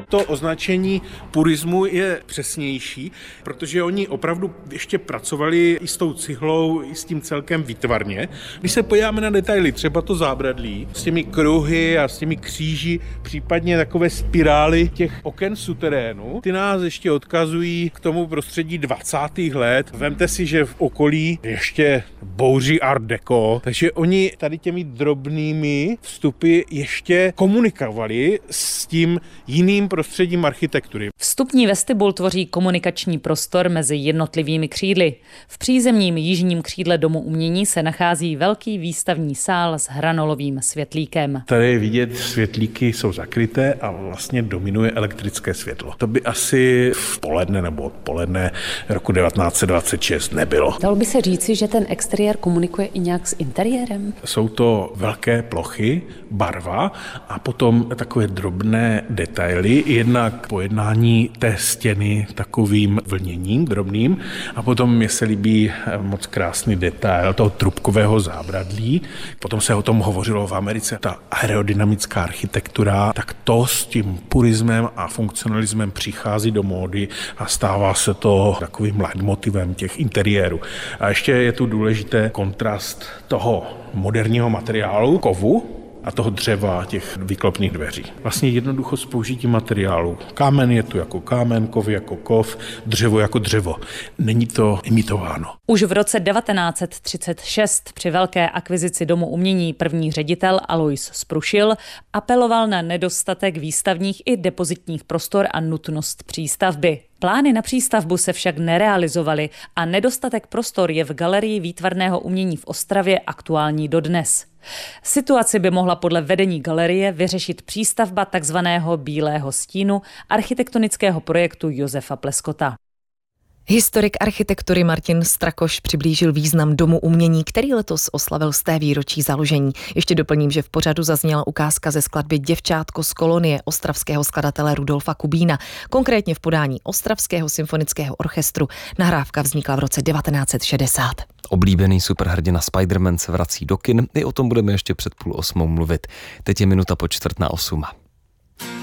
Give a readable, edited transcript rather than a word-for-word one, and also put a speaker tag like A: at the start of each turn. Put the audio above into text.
A: To označení purismu je přesnější, protože oni opravdu ještě pracovali i s tou cihlou, i s tím celkem výtvarně. Když se podíváme na detaily, třeba to zábradlí s těmi kruhy a s těmi kříži, případně takové spirály těch oken suterénu, ty nás ještě odkazují k tomu prostředí 20. let. Vemte si, že v okolí ještě bouří art deco, takže oni tady těmi drobnými vstupy ještě komunikovali s tím jiným prostředím architektury.
B: Vstupní vestibul tvoří komunikační prostor mezi jednotlivými křídly. V přízemním jižním křídle Domu umění se nachází velký výstavní sál s hranolovým světlíkem.
A: Tady je vidět, světlíky jsou zakryté a vlastně dominuje elektrické světlo. To by asi v poledne nebo odpoledne roku 1926 nebylo.
B: Dalo by se říci, že ten exteriér komunikuje i nějak s interiérem?
A: Jsou to velké plochy, barva a potom takové drobné detaily, jednak pojednání té stěny takovým vlněním drobným a potom mně se líbí moc krásný detail toho trubkového zábradlí. Potom se o tom hovořilo v Americe. Ta aerodynamická architektura, tak to s tím purismem a funkcionalismem přichází do módy a stává se to takovým leitmotivem těch interiérů. A ještě je tu důležité kontrast toho moderního materiálu, kovu, a toho dřeva, těch výklopných dveří. Vlastně jednoducho s použitím materiálu. Kámen je tu jako kámen, kov jako kov, dřevo jako dřevo. Není to imitováno.
B: Už v roce 1936 při velké akvizici Domu umění první ředitel Alois Sprušil apeloval na nedostatek výstavních i depozitních prostor a nutnost přístavby. Plány na přístavbu se však nerealizovaly a nedostatek prostor je v Galerii výtvarného umění v Ostravě aktuální dodnes. Situaci by mohla podle vedení galerie vyřešit přístavba takzvaného Bílého stínu architektonického projektu Josefa Pleskota.
C: Historik architektury Martin Strakoš přiblížil význam Domu umění, který letos oslavil 100. výročí založení. Ještě doplním, že v pořadu zazněla ukázka ze skladby Děvčátko z kolonie ostravského skladatele Rudolfa Kubína, konkrétně v podání Ostravského symfonického orchestru. Nahrávka vznikla v roce 1960.
D: Oblíbený superhrdina Spider-Man se vrací do kin, i o tom budeme ještě před 7:30 mluvit. Teď je minuta po 7:45.